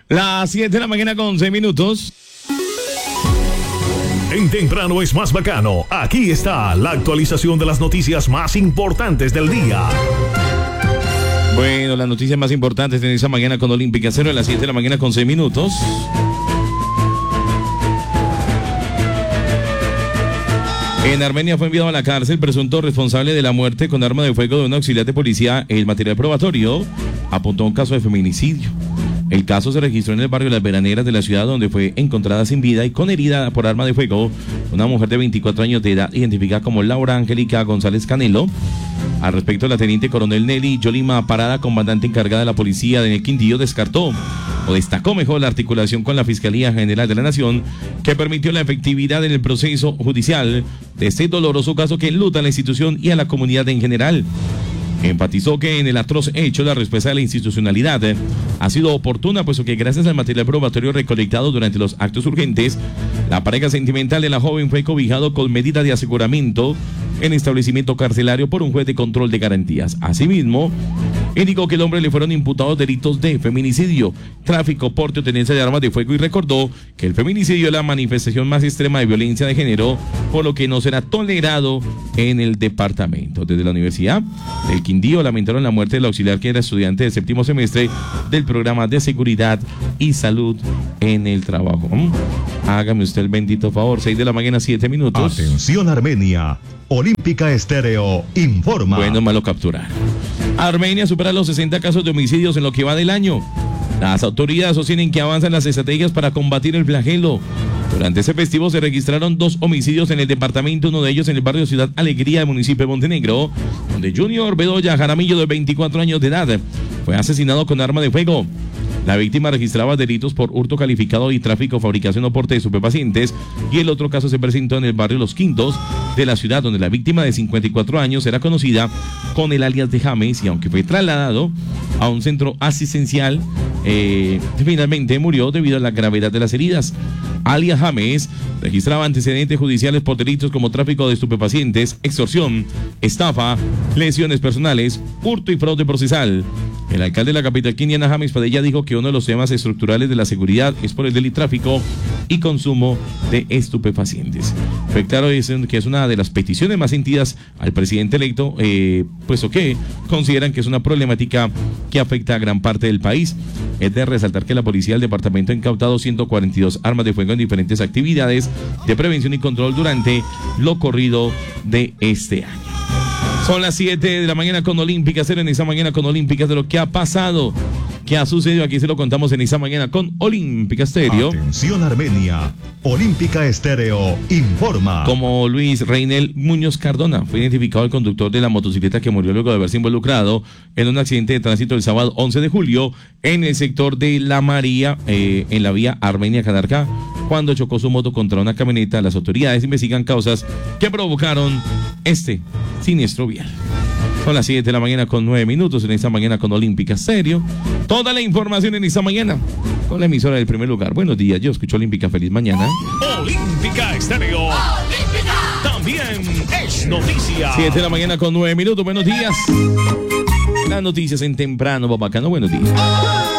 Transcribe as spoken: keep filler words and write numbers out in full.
Las siete de la mañana con seis minutos. En Temprano es más bacano. Aquí está la actualización de las noticias más importantes del día. Bueno, las noticias más importantes en esa mañana con Olímpica Cero a las siete de la mañana con seis minutos. En Armenia fue enviado a la cárcel presunto responsable de la muerte con arma de fuego de un auxiliar de policía. El material probatorio apuntó a un caso de feminicidio. El caso se registró en el barrio Las Veraneras de la ciudad, donde fue encontrada sin vida y con herida por arma de fuego una mujer de veinticuatro años de edad, identificada como Laura Angélica González Canelo. Al respecto, la teniente coronel Nelly Yolima Parada, comandante encargada de la policía de Quindío, descartó o destacó mejor la articulación con la Fiscalía General de la Nación, que permitió la efectividad en el proceso judicial de este doloroso caso que enluta a la institución y a la comunidad en general. Enfatizó que en el atroz hecho la respuesta de la institucionalidad eh, ha sido oportuna, puesto que gracias al material probatorio recolectado durante los actos urgentes, la pareja sentimental de la joven fue cobijado con medida de aseguramiento en establecimiento carcelario por un juez de control de garantías. Asimismo, indicó que el hombre le fueron imputados delitos de feminicidio, tráfico, porte o tenencia de armas de fuego, y recordó que el feminicidio es la manifestación más extrema de violencia de género, por lo que no será tolerado en el departamento. Desde la Universidad del Quindío lamentaron la muerte del auxiliar, que era estudiante del séptimo semestre del programa de seguridad y salud en el trabajo. Hágame usted el bendito favor. Seis de la mañana, siete minutos. Atención, Armenia. Olímpica Estéreo informa. Bueno, malo capturar. Armenia supera los sesenta casos de homicidios en lo que va del año. Las autoridades sostienen que avanzan las estrategias para combatir el flagelo. Durante ese festivo se registraron dos homicidios en el departamento, uno de ellos en el barrio Ciudad Alegría del municipio de Montenegro, donde Junior Bedoya Jaramillo, de veinticuatro años de edad, fue asesinado con arma de fuego. La víctima registraba delitos por hurto calificado y tráfico, fabricación o porte de estupefacientes, y el otro caso se presentó en el barrio Los Quintos de la ciudad, donde la víctima de cincuenta y cuatro años era conocida con el alias de James, y aunque fue trasladado a un centro asistencial, eh, finalmente murió debido a la gravedad de las heridas. Alias James registraba antecedentes judiciales por delitos como tráfico de estupefacientes, extorsión, estafa, lesiones personales, hurto y fraude procesal. El alcalde de la capital quindiana, James Padilla, dijo que uno de los temas estructurales de la seguridad es por el delitráfico y consumo de estupefacientes. Fue claro que es una de las peticiones más sentidas al presidente electo, eh, puesto que consideran que es una problemática que afecta a gran parte del país. Es de resaltar que la policía del departamento ha incautado ciento cuarenta y dos armas de fuego en diferentes actividades de prevención y control durante lo corrido de este año. Son las siete de la mañana con Olímpica Cero, en esa mañana con Olímpica, de lo que ha pasado, qué ha sucedido. Aquí se lo contamos en esa mañana con Olímpica Estéreo. Atención, Armenia. Olímpica Estéreo informa. Como Luis Reinel Muñoz Cardona, fue identificado el conductor de la motocicleta que murió luego de haberse involucrado en un accidente de tránsito el sábado once de julio en el sector de La María, eh, en la vía Armenia-Cadarcá, cuando chocó su moto contra una camioneta. Las autoridades investigan causas que provocaron este siniestro vial. Son las siete de la mañana con nueve minutos en esta mañana con Olímpica Estéreo. Toda la información en esta mañana con la emisora del primer lugar. Buenos días, yo escucho Olímpica. Feliz mañana. Olímpica Estéreo. Olímpica también es noticia. siete de la mañana con nueve minutos. Buenos días. Las noticias en temprano, papacano. Buenos días.